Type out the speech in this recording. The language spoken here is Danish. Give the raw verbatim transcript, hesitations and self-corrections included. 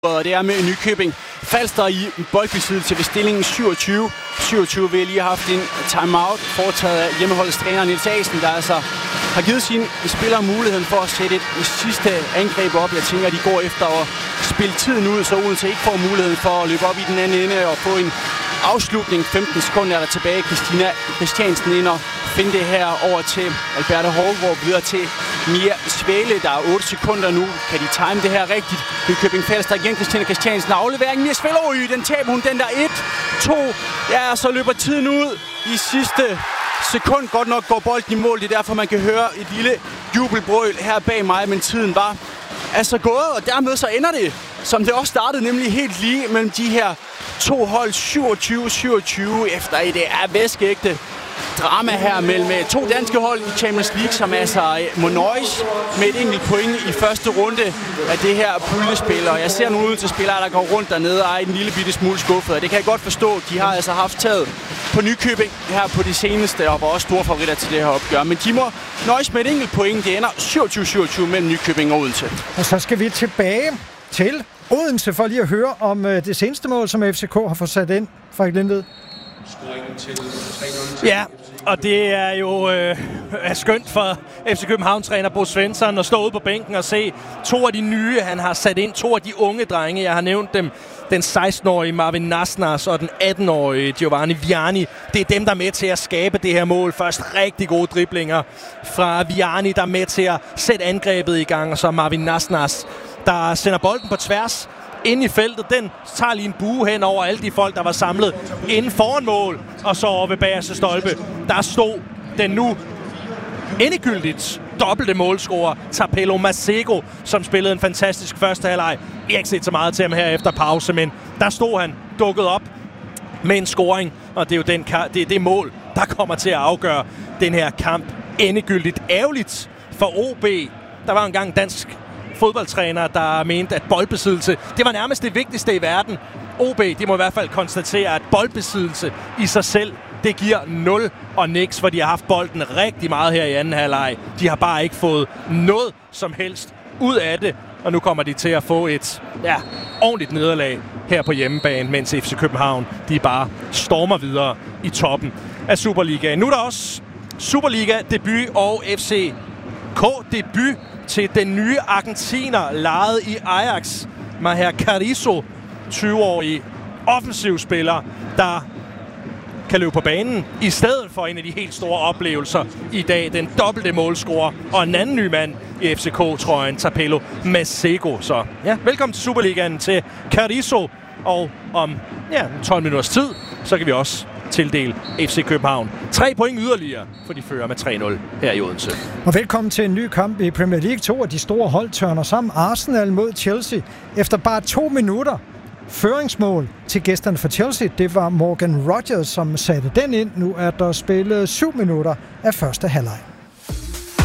Og det er med Nykøbing Falster i boldbesiddelse ved stillingen syvogtyve. syvogtyve vil jeg lige have haft en timeout foretaget af hjemmeholdets træner Niels Asen, der altså har givet sine spillere muligheden for at sætte et sidste angreb op. Jeg tænker, at de går efter at spille tiden ud, så Odense ikke får muligheden for at løbe op i den anden ende og få en afslutning. femten sekunder er der tilbage. Christina Christiansen ind og finde det her over til Alberta Hårgaard, videre til Mia Svæle. Der er otte sekunder nu. Kan de time det her rigtigt? Nykøbing Falster igen. Christina Christiansen aflevering. Mia Svæle, øj, den taber hun. Den der et, to. Ja, så løber tiden ud i sidste sekund. Godt nok går bolden i mål. Det er derfor, man kan høre et lille jubelbrøl her bag mig. Men tiden var altså gået, og dermed så ender det, som det også startede, nemlig helt lige mellem de her to hold, syvogtyve syvogtyve, efter et er væskeægte drama her mellem to danske hold i Champions League, som altså må nøjes med et enkelt point i første runde af det her puljespil. Og jeg ser nogle ud til spillere, der går rundt dernede og er en lille bitte smule skuffet, og det kan jeg godt forstå. De har altså haft taget på Nykøbing her på de seneste, og var også store favoritter til det her opgør. Men de må nøjes med et enkelt point. Det ender syvogtyve syvogtyve mellem Nykøbing og Odense. Og så skal vi tilbage til Odense for lige at høre om øh, det seneste mål, som F C K har fået sat ind. Frederik Lindved. Ja, og det er jo øh, er skønt for F C København-træner Bo Svensson at stå ude på bænken og se to af de nye, han har sat ind. To af de unge drenge, jeg har nævnt dem. Den seksten-årige Marvin Nasnas og den atten-årige Giovanni Viani. Det er dem, der er med til at skabe det her mål. Først rigtig gode driblinger fra Viani, der er med til at sætte angrebet i gang. Og så Marvin Nasnas, der sender bolden på tværs ind i feltet. Den tager lige en bue hen over alle de folk, der var samlet inden foran mål. Og så over ved bagerste stolpe, der stod den nu endegyldigt dobbelte målscorer Tapelo Masego, som spillede en fantastisk første halvleg. Vi har ikke set så meget til ham her efter pause, men der stod han dukket op med en scoring. Og det er jo den, det, er det mål, der kommer til at afgøre den her kamp endegyldigt. Ærgerligt for O B. Der var engang dansk fodboldtræner, der mente, at boldbesiddelse, det var nærmest det vigtigste i verden. O B, de må i hvert fald konstatere, at boldbesiddelse i sig selv, det giver nul og niks, for de har haft bolden rigtig meget her i anden halvleg. De har bare ikke fået noget som helst ud af det, og nu kommer de til at få et ja, ordentligt nederlag her på hjemmebane, mens F C København, de bare stormer videre i toppen af Superligaen. Nu er der også Superliga-debut og F C K-debut til den nye argentiner, lejet i Ajax, Maher Carrizo, tyve-årig offensivspiller, der kan løbe på banen, i stedet for en af de helt store oplevelser i dag, den dobbelte målscorer, og en anden ny mand i F C K-trøjen, Tapelo Masego. Så ja, velkommen til Superligaen til Carrizo, og om ja, tolv minutters tid, så kan vi også tildele F C København tre point yderligere, for de fører med tre nul her i Odense. Og velkommen til en ny kamp i Premier League. To af de store hold tørner sammen. Arsenal mod Chelsea. Efter bare to minutter føringsmål til gæsterne for Chelsea. Det var Morgan Rogers, som satte den ind. Nu er der spillet syv minutter af første halvleg.